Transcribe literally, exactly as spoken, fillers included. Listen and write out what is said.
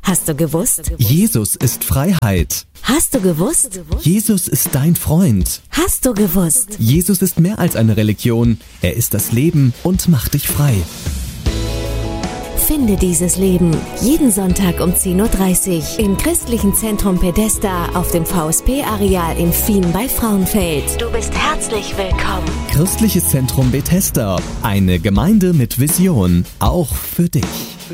Hast du gewusst? Jesus ist Freiheit. Hast du gewusst? Jesus ist dein Freund. Hast du gewusst? Jesus ist mehr als eine Religion. Er ist das Leben und macht dich frei. Finde dieses Leben jeden Sonntag um zehn Uhr dreißig im Christlichen Zentrum Pedesta auf dem V S P-Areal in Fien bei Frauenfeld. Du bist herzlich willkommen. Christliches Zentrum Bethesda. Eine Gemeinde mit Vision. Auch für dich.